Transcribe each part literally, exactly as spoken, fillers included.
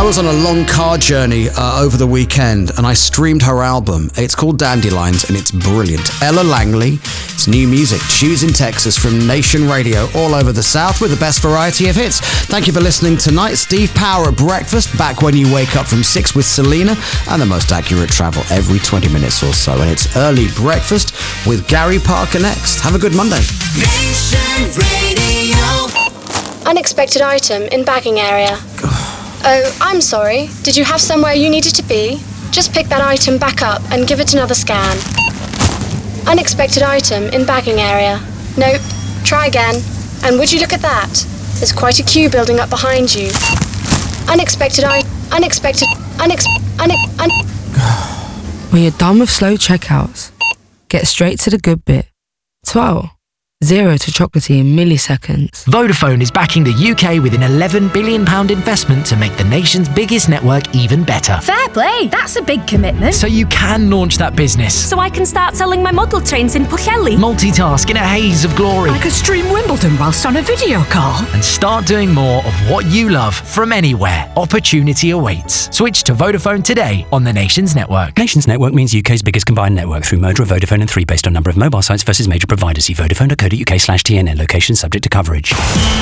I was on a long car journey uh, over the weekend and I streamed her album. It's called Dandelions and it's brilliant. Ella Langley, it's new music, Tues in Texas from Nation Radio all over the South with the best variety of hits. Thank you for listening tonight. Steve Power at breakfast, back when you wake up from six with Selena, and the most accurate travel every twenty minutes or so. And it's early breakfast with Gary Parker next. Have a good Monday. Nation Radio. Unexpected item in bagging area. Oh, I'm sorry. Did you have somewhere you needed to be? Just pick that item back up and give it another scan. Unexpected item in bagging area. Nope. Try again. And would you look at that? There's quite a queue building up behind you. Unexpected I... Unexpected... Unex... Unex... Un... When you're done with slow checkouts, get straight to the good bit. twelve. Zero to chocolatey in milliseconds. Vodafone is backing the U K with an eleven billion pounds investment to make the nation's biggest network even better. Fair play, that's a big commitment. So you can launch that business. So I can start selling my model trains in Pwllheli. Multitask in a haze of glory. I could stream Wimbledon whilst on a video call. And start doing more of what you love from anywhere. Opportunity awaits. Switch to Vodafone today on the Nation's network. Nation's network means U K's biggest combined network through merger of Vodafone and three based on number of mobile sites versus major providers. See vodafone dot co dot uk slash T N N. Location subject to coverage.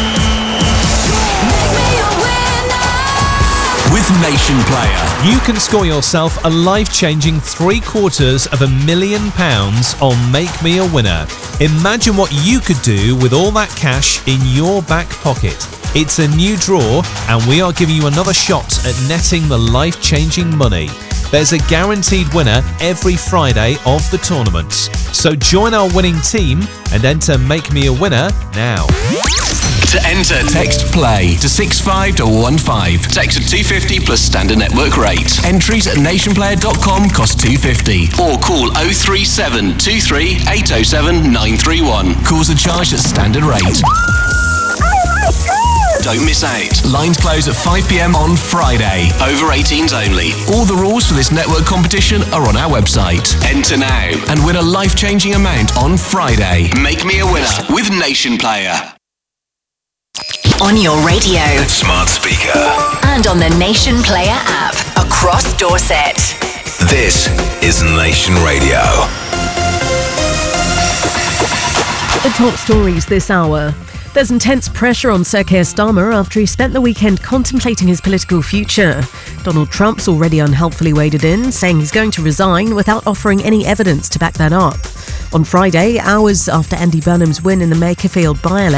With Nation Player, you can score yourself a life-changing three quarters of a million pounds on Make Me a Winner. Imagine what you could do with all that cash in your back pocket. It's a new draw, and we are giving you another shot at netting the life-changing money. There's a guaranteed winner every Friday of the tournament. So join our winning team and enter Make Me a Winner now. To enter, text PLAY to six five one five. Text at two fifty plus standard network rate. Entries at nation player dot com cost two fifty. Or call oh three seven two three eight oh seven nine three one. Calls are charged at standard rate. Don't miss out. Lines close at five p.m. on Friday. Over eighteens only. All the rules for this network competition are on our website. Enter now and win a life-changing amount on Friday. Make Me a Winner with Nation Player. On your radio, smart speaker, and on the Nation Player app across Dorset. This is Nation Radio. The top stories this hour. There's intense pressure on Sir Keir Starmer after he spent the weekend contemplating his political future. Donald Trump's already unhelpfully waded in, saying he's going to resign without offering any evidence to back that up. On Friday, hours after Andy Burnham's win in the Makerfield by-election,